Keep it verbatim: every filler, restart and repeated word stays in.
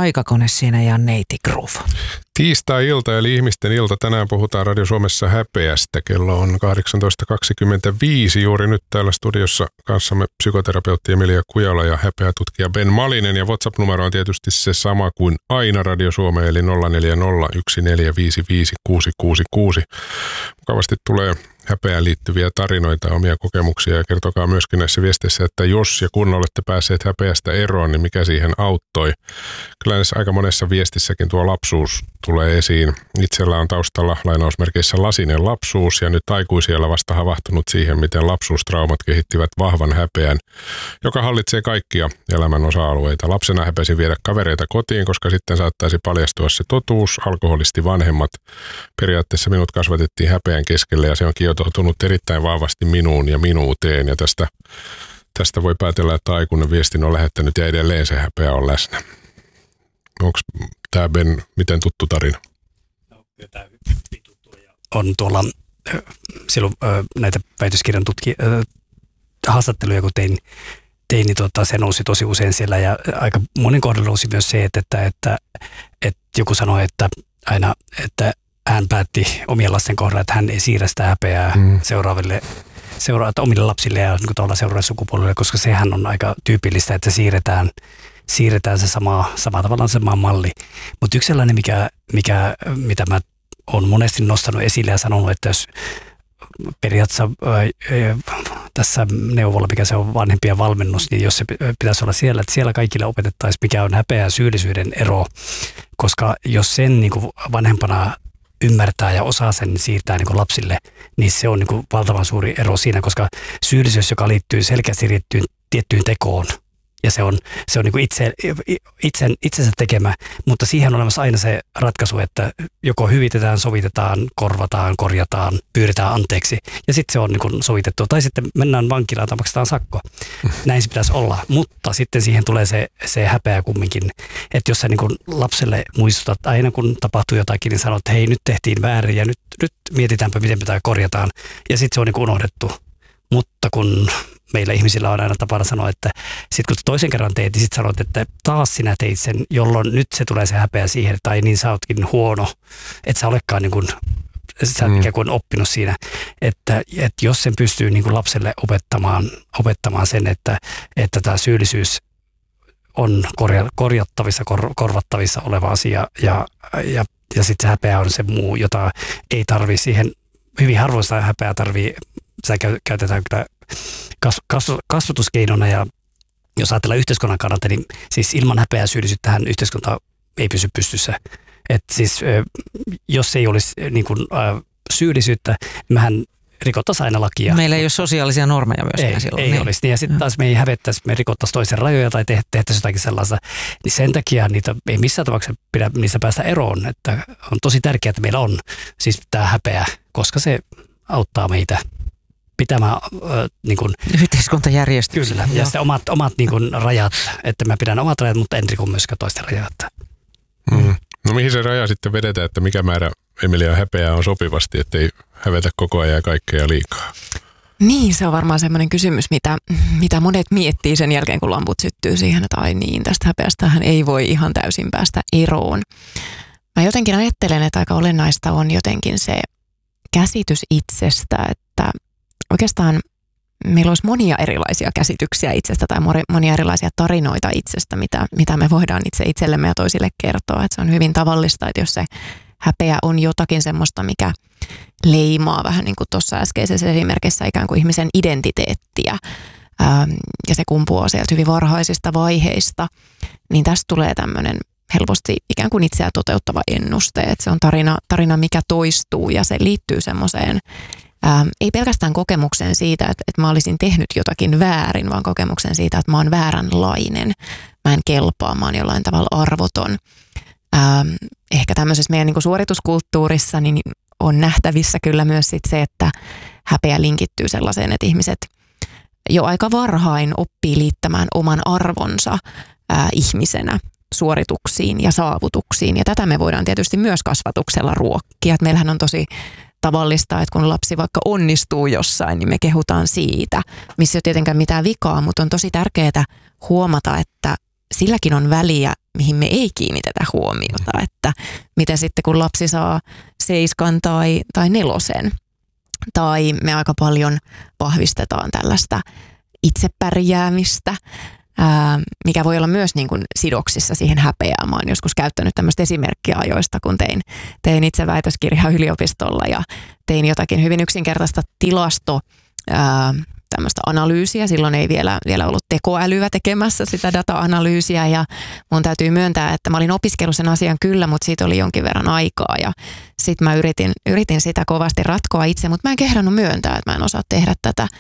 aikakone siinä ja neiti Groove. Tiistai-ilta eli ihmisten ilta. Tänään puhutaan Radio Suomessa häpeästä. Kello on kahdeksantoista kaksikymmentäviisi. Juuri nyt täällä studiossa kanssamme psykoterapeutti Emilia Kujala ja häpeätutkija Ben Malinen. Ja WhatsApp-numero on tietysti se sama kuin aina Radio Suomeen, eli nolla neljä nolla yksi neljä viisi viisi kuusi kuusi kuusi. Mukavasti tulee häpeään liittyviä tarinoita, omia kokemuksia ja kertokaa myöskin näissä viesteissä, että jos ja kun olette päässeet häpeästä eroon, niin mikä siihen auttoi. Kyllä näissä aika monessa viestissäkin tuo lapsuus tulee esiin. Itsellä on taustalla lainausmerkeissä lasinen lapsuus ja nyt aikuisiellä vasta havahtunut siihen, miten lapsuustraumat kehittivät vahvan häpeän, joka hallitsee kaikkia elämän osa-alueita. Lapsena häpesin viedä kavereita kotiin, koska sitten saattaisi paljastua se totuus, alkoholisti vanhemmat. Periaatteessa minut kasvatettiin häpeän keskelle ja se on kietoutunut erittäin vahvasti minuun ja minuuteen ja tästä, tästä voi päätellä, että aikuinen viestin on lähettänyt ja edelleen se häpeä on läsnä. Onko tämä Ben miten tuttu tarina? No, tämä on tuolla silloin näitä väitöskirjan tutki, haastatteluja, kun tein, tein niin tota, se nousi tosi usein siellä ja aika monin kohdalla nousi myös se, että, että, että, että joku sanoi, että aina, että hän päätti omien lasten kohdalla, että hän ei siirrä sitä häpeää mm. seuraaville seura- omille lapsille ja niin tuolla seuraaville sukupolville, koska sehän on aika tyypillistä, että siirretään siirretään se sama, sama tavallaan se sama malli. Mutta yksi sellainen, mikä, mikä, mitä mä oon monesti nostanut esille ja sanonut, että jos periaatteessa ää, tässä neuvolla, mikä se on vanhempien valmennus, niin jos se pitäisi olla siellä, että siellä kaikille opetettaisiin, mikä on häpeä ja syyllisyyden ero, koska jos sen niin kuin vanhempana ymmärtää ja osaa sen siirtää niin kuin lapsille, niin se on niin kuin valtavan suuri ero siinä, koska syyllisyys, joka liittyy selkeästi liittyy tiettyyn tekoon, ja se on, se on niin kuin itse, itse, itsensä tekemä, mutta siihen on olemassa aina se ratkaisu, että joko hyvitetään, sovitetaan, korvataan, korjataan, pyydetään anteeksi ja sitten se on niin kuin sovitettu. Tai sitten mennään vankilaan tai maksetaan sakko. Näin se pitäisi olla, mutta sitten siihen tulee se, se häpeä kumminkin, että jos sä niin kuin lapselle muistutat aina kun tapahtuu jotakin, niin sanot, että hei nyt tehtiin väärin ja nyt, nyt mietitäänpä miten pitää korjataan ja sitten se on niin kuin unohdettu. Mutta kun meillä ihmisillä on aina tapana sanoa, että sitten kun toisen kerran teet, niin sitten sanot, että taas sinä teit sen, jolloin nyt se tulee se häpeä siihen, tai niin sä ootkin huono, että sä olekaan niin kuin, sä oot ikään kuin oppinut siinä, että, että jos sen pystyy niin kuin lapselle opettamaan, opettamaan sen, että, että tämä syyllisyys on korja, korjattavissa, kor, korvattavissa oleva asia, ja, ja, ja sitten se häpeä on se muu, jota ei tarvitse siihen, hyvin harvoin sitä häpeää tarvii, sitä käytetään kyllä kasvatuskeinona ja jos ajatellaan yhteiskunnan kannalta, niin siis ilman häpeää syyllisyyttähän yhteiskunta ei pysy pystyssä. Et siis jos ei olisi niin kuin, äh, syyllisyyttä, mehän rikottaisiin aina lakia. Meillä ei ole sosiaalisia normeja myöskään ei, silloin. Ei niin. olisi. Ja sitten taas me ei hävettäisi, me rikottaisiin toisen rajoja tai te- tehtäisiin jotakin sellaista. Niin sen takia niitä ei missään tapauksessa pidä niistä päästä eroon. Että on tosi tärkeää, että meillä on siis tämä häpeä, koska se auttaa meitä pitämään äh, niin kuin yhteiskuntajärjestyksellä. Kyllä, ja sitten omat, omat niin kuin rajat, että mä pidän omat rajat, mutta en riko myöskään toisten rajat. Mm. No mihin se raja sitten vedetään, että mikä määrä Emilia häpeää on sopivasti, ettei hävetä koko ajan kaikkea liikaa? Niin, se on varmaan semmoinen kysymys, mitä, mitä monet miettii sen jälkeen, kun lamput syttyy siihen, että ai niin, tästä häpeästähän ei voi ihan täysin päästä eroon. Mä jotenkin ajattelen, että aika olennaista on jotenkin se käsitys itsestä, että oikeastaan meillä olisi monia erilaisia käsityksiä itsestä tai monia erilaisia tarinoita itsestä, mitä, mitä me voidaan itse itsellemme ja toisille kertoa. Että se on hyvin tavallista, että jos se häpeä on jotakin semmoista, mikä leimaa vähän niin kuin tuossa äskeisessä esimerkissä ikään kuin ihmisen identiteettiä ähm, ja se kumpuaa sieltä hyvin varhaisista vaiheista, niin tästä tulee tämmöinen helposti ikään kuin itseä toteuttava ennuste. Että se on tarina, tarina, mikä toistuu ja se liittyy semmoiseen Ähm, ei pelkästään kokemukseen siitä, että, että mä olisin tehnyt jotakin väärin, vaan kokemukseen siitä, että mä oon vääränlainen. Mä en kelpaa, mä oon jollain tavalla arvoton. Ähm, ehkä tämmöisessä meidän niin kuin suorituskulttuurissa niin on nähtävissä kyllä myös sit se, että häpeä linkittyy sellaiseen, että ihmiset jo aika varhain oppii liittämään oman arvonsa ää, ihmisenä suorituksiin ja saavutuksiin. Ja tätä me voidaan tietysti myös kasvatuksella ruokkia. Et meillähän on tosi tavallista, että kun lapsi vaikka onnistuu jossain, niin me kehutaan siitä, missä ei ole tietenkään mitään vikaa, mutta on tosi tärkeää huomata, että silläkin on väliä, mihin me ei kiinnitetä huomiota, että mitä sitten kun lapsi saa seiskan tai, tai nelosen. Tai me aika paljon vahvistetaan tällaista itsepärjäämistä, ää, mikä voi olla myös niin kuin sidoksissa siihen häpeään. Mä oon joskus käyttänyt tämmöistä esimerkkiä ajoista, kun tein, tein itse väitöskirjaa yliopistolla ja tein jotakin hyvin yksinkertaista tilasto, ää, tämmöistä analyysiä. Silloin ei vielä, vielä ollut tekoälyä tekemässä sitä data-analyysiä ja mun täytyy myöntää, että mä olin opiskellut sen asian kyllä, mutta siitä oli jonkin verran aikaa ja sitten mä yritin, yritin sitä kovasti ratkoa itse, mutta mä en kehdannut myöntää, että mä en osaa tehdä tätä